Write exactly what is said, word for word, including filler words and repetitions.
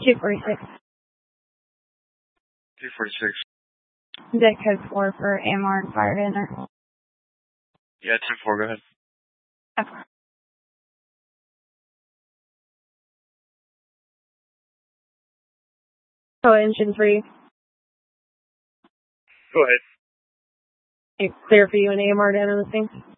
two forty-six. two forty-six. Deck code four for A M R and fire to enter. Yeah, ten four, go ahead. Okay. Oh, engine three. Go ahead. It's clear for you and A M R to enter the thing?